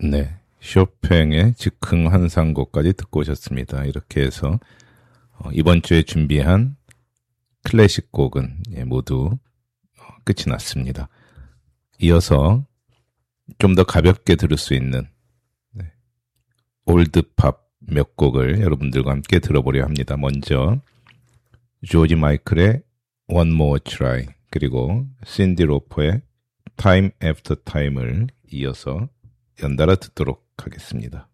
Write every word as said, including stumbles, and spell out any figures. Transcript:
네, 쇼팽의 즉흥환상곡까지 듣고 오셨습니다. 이렇게 해서 어, 이번 주에 준비한 클래식 곡은 예, 모두 어, 끝이 났습니다. 이어서 좀 더 가볍게 들을 수 있는 네, 올드팝 몇 곡을 여러분들과 함께 들어보려 합니다. 먼저 조지 마이클의 One More Try, 그리고 신디 로퍼의 Time After Time을 이어서 연달아 듣도록 하겠습니다.